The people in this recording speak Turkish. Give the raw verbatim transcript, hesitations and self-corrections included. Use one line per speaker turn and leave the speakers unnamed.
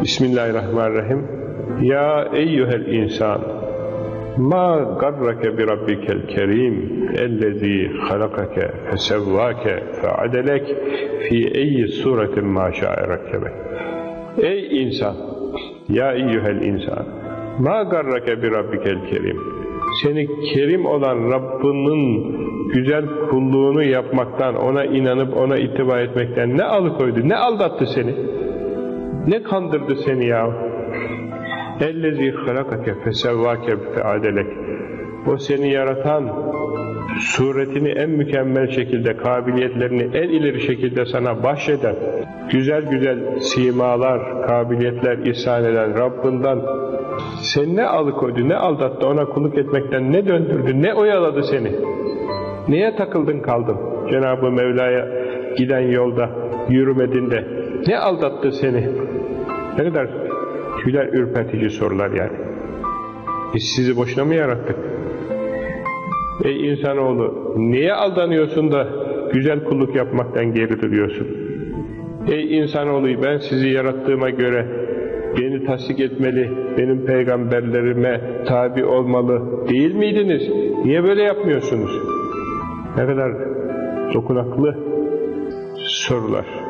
Bismillahirrahmanirrahim. Ya eyyuhel insan, ma garrake bi rabbikel kerim, ellezî halakake fesevvâke feadelek fî eyyi suretin mâ şâ'e rakkebek. Ey insan, ya eyyuhel insan, ma garrake bi rabbikel kerim. Seni kerim olan Rabbinin güzel kulluğunu yapmaktan, ona inanıp ona ittiba etmekten ne alıkoydu, ne aldattı seni? Ne kandırdı seni ya? Ellezî halakake fesevvâke feadelek. O seni yaratan, suretini en mükemmel şekilde, kabiliyetlerini en ileri şekilde sana bahşeden, güzel güzel simalar, kabiliyetler ihsan eden Rabbinden seni ne alıkoydu, ne aldattı, ona kulluk etmekten ne döndürdü, ne oyaladı seni? Neye takıldın kaldın? Cenab-ı Mevla'ya giden yolda yürümedin de ne aldattı seni? Ne kadar tüyler ürpertici sorular yani. Biz sizi boşuna mı yarattık? Ey insanoğlu, niye aldanıyorsun da güzel kulluk yapmaktan geri duruyorsun? Ey insanoğlu, ben sizi yarattığıma göre beni tasdik etmeli, benim peygamberlerime tabi olmalı değil miydiniz? Niye böyle yapmıyorsunuz? Ne kadar dokunaklı sorular.